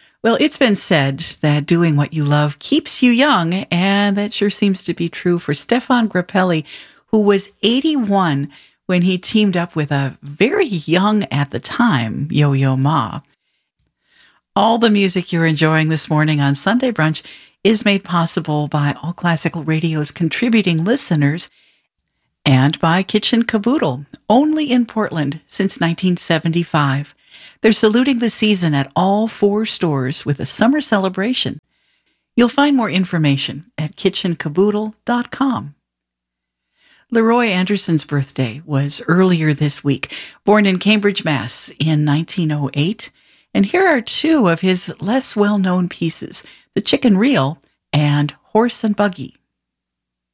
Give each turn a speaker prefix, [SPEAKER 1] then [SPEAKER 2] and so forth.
[SPEAKER 1] Well, it's been said that doing what you love keeps you young, and that sure seems to be true for Stefan Grappelli, who was 81 when he teamed up with a very young at the time Yo-Yo Ma. All the music you're enjoying this morning on Sunday Brunch is made possible by All Classical Radio's contributing listeners and by Kitchen Caboodle, only in Portland since 1975. They're saluting the season at all 4 stores with a summer celebration. You'll find more information at kitchencaboodle.com. Leroy Anderson's birthday was earlier this week, born in Cambridge, Mass. in 1908. And here are 2 of his less well-known pieces, The Chicken Reel and Horse and Buggy.